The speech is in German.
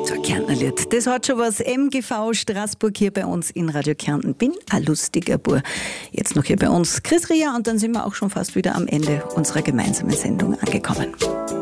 So ein Kärntner Lied. Das hat schon was. MGV Straßburg hier bei uns in Radio Kärnten. Bin ein lustiger Bur. Jetzt noch hier bei uns Chris Ria und dann sind wir auch schon fast wieder am Ende unserer gemeinsamen Sendung angekommen.